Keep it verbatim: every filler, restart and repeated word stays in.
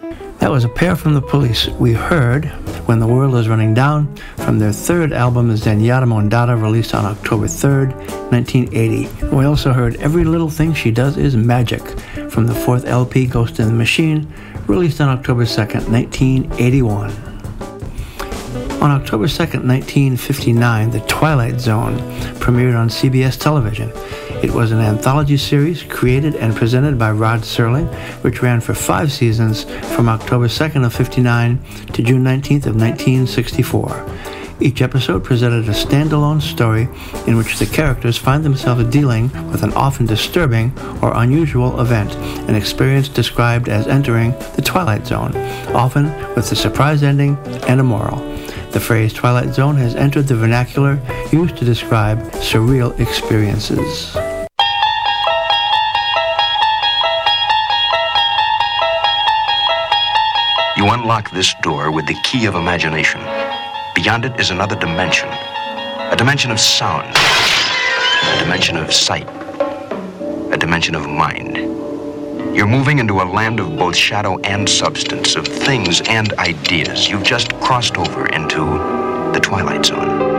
That was A Pair from the Police. We heard When the World is Running Down from their third album, Zenyatta Mondatta, released on October third, nineteen eighty. We also heard Every Little Thing She Does Is Magic from the fourth L P, Ghost in the Machine, released on October second, nineteen eighty-one. On October second, nineteen fifty-nine, The Twilight Zone premiered on C B S television. It was an anthology series created and presented by Rod Serling, which ran for five seasons from October second of fifty-nine to June nineteenth of nineteen sixty-four. Each episode presented a standalone story in which the characters find themselves dealing with an often disturbing or unusual event, an experience described as entering the Twilight Zone, often with a surprise ending and a moral. The phrase Twilight Zone has entered the vernacular used to describe surreal experiences. You unlock this door with the key of imagination. Beyond it is another dimension. A dimension of sound. A dimension of sight. A dimension of mind. You're moving into a land of both shadow and substance, of things and ideas. You've just crossed over into the Twilight Zone.